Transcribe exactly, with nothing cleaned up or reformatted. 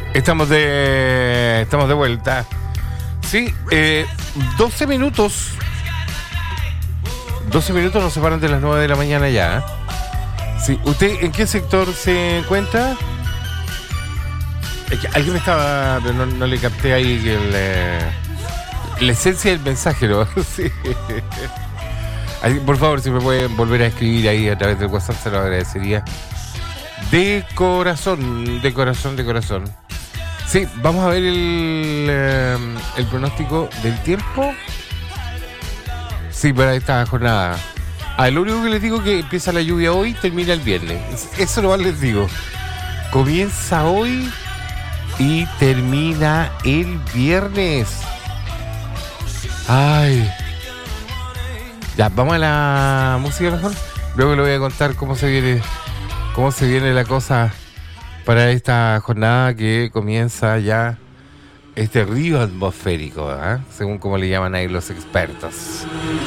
Estamos de estamos de vuelta. Sí, eh, doce minutos. doce minutos nos separan de las nueve de la mañana ya. ¿eh? Sí, ¿usted en qué sector se encuentra? Es que alguien me estaba... No, no le capté ahí el, eh, la esencia del mensaje, ¿no? Sí. Ahí, por favor, si me pueden volver a escribir ahí a través del WhatsApp, se lo agradecería. De corazón, de corazón, de corazón. Sí, vamos a ver el, eh, el pronóstico del tiempo. Sí, para esta jornada. Ah, lo único que les digo es que empieza la lluvia hoy, termina el viernes. Eso nomás les digo. Comienza hoy y termina el viernes. Ay. Ya, vamos a la música mejor. Luego le voy a contar cómo se viene, cómo se viene la cosa para esta jornada que comienza ya este río atmosférico, ¿eh? Según como le llaman ahí los expertos.